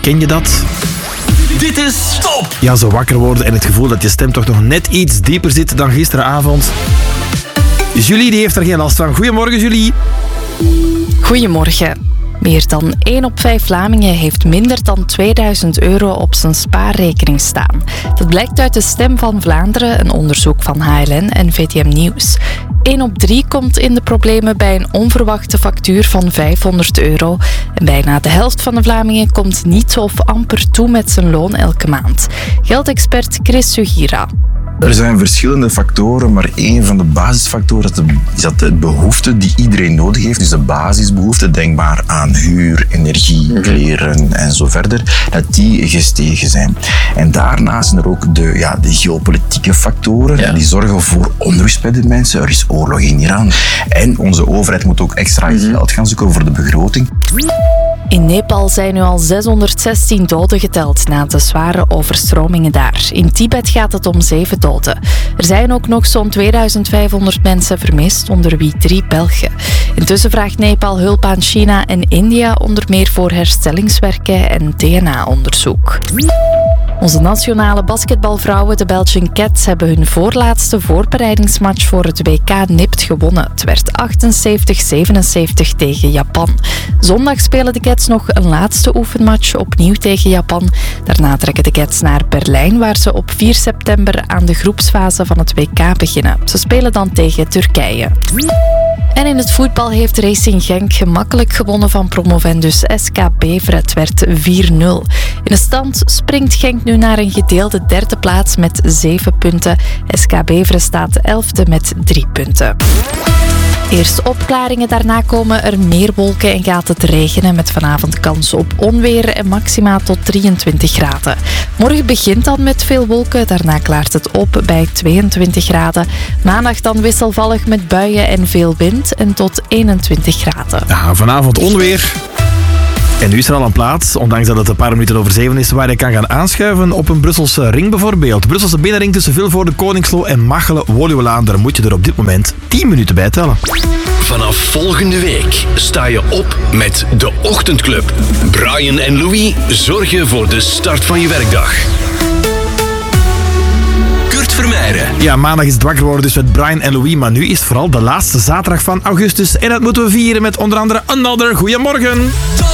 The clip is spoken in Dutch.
Ken je dat? Dit is Top! Ja, zo wakker worden en het gevoel dat je stem toch nog net iets dieper zit dan gisteravond. Julie die heeft er geen last van. Goedemorgen, Julie. Goedemorgen. Meer dan 1 op 5 Vlamingen heeft minder dan €2000 op zijn spaarrekening staan. Dat blijkt uit de Stem van Vlaanderen, een onderzoek van HLN en VTM Nieuws. 1 op 3 komt in de problemen bij een onverwachte factuur van €500. En bijna de helft van de Vlamingen komt niet of amper toe met zijn loon elke maand. Geldexpert Chris Sugira. Er zijn verschillende factoren, maar één van de basisfactoren is dat de behoeften die iedereen nodig heeft, dus de basisbehoeften, denk maar aan huur, energie, kleren en zo verder, dat die gestegen zijn. En daarnaast zijn er ook de geopolitieke factoren, die zorgen voor onrust bij de mensen. Er is oorlog in Iran en onze overheid moet ook extra geld gaan zoeken voor de begroting. In Nepal zijn nu al 616 doden geteld na de zware overstromingen daar. In Tibet gaat het om 7 doden. Er zijn ook nog zo'n 2500 mensen vermist, onder wie 3 Belgen. Intussen vraagt Nepal hulp aan China en India, onder meer voor herstellingswerken en DNA-onderzoek. Onze nationale basketbalvrouwen, de Belgian Cats, hebben hun voorlaatste voorbereidingsmatch voor het WK nipt gewonnen. Het werd 78-77 tegen Japan. Zondag spelen de Cats nog een laatste oefenmatch opnieuw tegen Japan. Daarna trekken de Cats naar Berlijn, waar ze op 4 september aan de groepsfase van het WK beginnen. Ze spelen dan tegen Turkije. En in het voetbal heeft Racing Genk gemakkelijk gewonnen van promovendus SK Beveren. Het werd 4-0. In de stand springt Genk nu naar een gedeelde 3e plaats met 7 punten. SK Beveren staat 11e met 3 punten. Eerst opklaringen, daarna komen er meer wolken en gaat het regenen met vanavond kans op onweer en maxima tot 23 graden. Morgen begint dan met veel wolken, daarna klaart het op bij 22 graden. Maandag dan wisselvallig met buien en veel wind en tot 21 graden. Ja, vanavond onweer. En nu is er al een plaats, ondanks dat het een paar minuten over 7 is, waar je kan gaan aanschuiven op een Brusselse ring bijvoorbeeld. De Brusselse binnenring tussen Vilvoorde, Koningslo en Machelen-Woluwelaan. Daar moet je er op dit moment 10 minuten bij tellen. Vanaf volgende week sta je op met de Ochtendclub. Brian en Louis zorgen voor de start van je werkdag. Kurt Vermeijren. Ja, maandag is het wakker worden dus met Brian en Louis, maar nu is het vooral de laatste zaterdag van augustus. En dat moeten we vieren met onder andere Another. Goedemorgen!